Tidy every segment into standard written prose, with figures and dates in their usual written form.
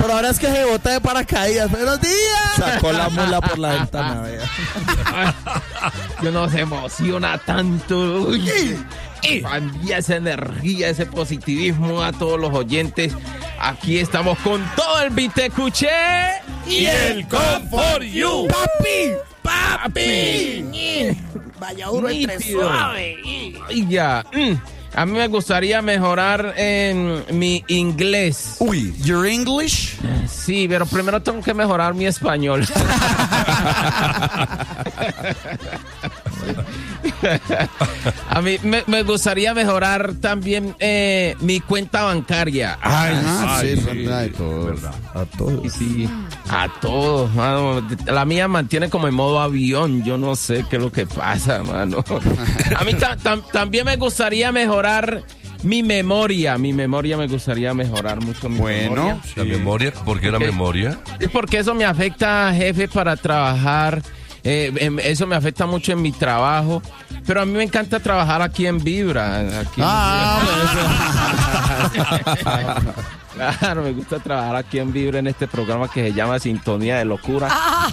Pero ahora es que se bota de paracaídas. ¡Buenos días! Sacó la mula por la ventana, vea. Yo nos emociona tanto. Envía esa energía, ese positivismo a todos los oyentes. Aquí estamos con todo el Vitecuché y el Comfort You. ¡Papi! Vaya uno entre suave. Y ya. A mí me gustaría mejorar en mi inglés. Uy, ¿your English? Sí, pero primero tengo que mejorar mi español. A mí me gustaría mejorar también mi cuenta bancaria. Sí, es verdad. A todos. Sí, a todos, mano. La mía mantiene como en modo avión. Yo no sé qué es lo que pasa, mano. A mí también me gustaría mejorar mi memoria. Mi memoria me gustaría mejorar mucho. Memoria. ¿La memoria? ¿Por qué la memoria? Es porque eso me afecta, jefe, para trabajar. Eso me afecta mucho en mi trabajo. Pero a mí me encanta trabajar aquí en Vibra. Claro, me gusta trabajar aquí en Vibra en este programa que se llama Sintonía de Locura.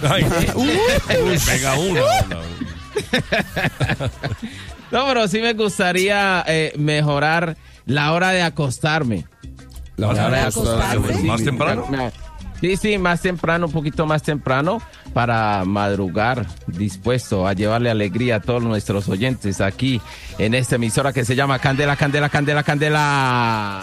Pega uno. No, pero sí me gustaría mejorar la hora de acostarme. ¿La hora de acostarme? ¿Más temprano? Sí, más temprano, un poquito más temprano, para madrugar, dispuesto a llevarle alegría a todos nuestros oyentes aquí en esta emisora que se llama Candela, Candela, Candela, Candela.